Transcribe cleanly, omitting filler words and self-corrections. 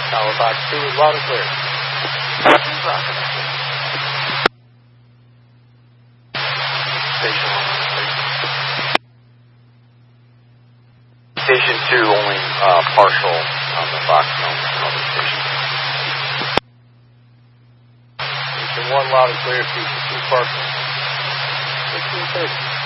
Tower box 2 is loud and clear. Station 1. Station 2 only partial on the box phone from other stations. Station 1 loud and clear, Station 2 partial. 1630.